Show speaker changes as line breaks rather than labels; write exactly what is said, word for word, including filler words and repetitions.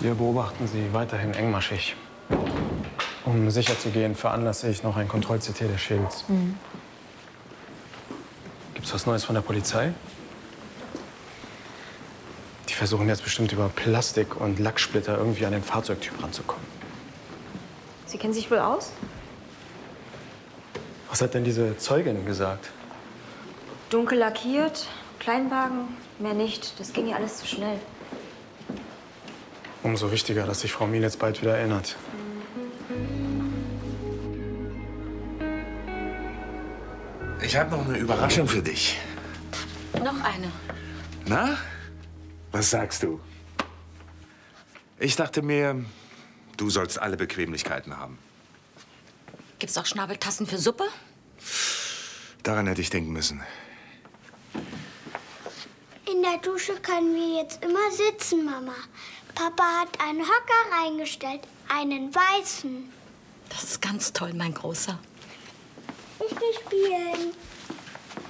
Wir beobachten Sie weiterhin engmaschig. Um sicher zu gehen, veranlasse ich noch ein Kontroll-C T des Schädels.
Mhm.
Gibt's was Neues von der Polizei? Die versuchen jetzt bestimmt über Plastik und Lacksplitter irgendwie an den Fahrzeugtyp ranzukommen.
Sie kennen sich wohl aus?
Was hat denn diese Zeugin gesagt?
Dunkel lackiert, Kleinwagen, mehr nicht. Das ging ja alles zu schnell.
Umso wichtiger, dass sich Frau Miel jetzt bald wieder erinnert.
Ich habe noch eine Überraschung für dich.
Noch eine.
Na? Was sagst du? Ich dachte mir, du sollst alle Bequemlichkeiten haben.
Gibt's auch Schnabeltassen für Suppe?
Daran hätte ich denken müssen.
In der Dusche können wir jetzt immer sitzen, Mama. Papa hat einen Hocker reingestellt, einen weißen.
Das ist ganz toll, mein Großer.
Ich gehe spielen.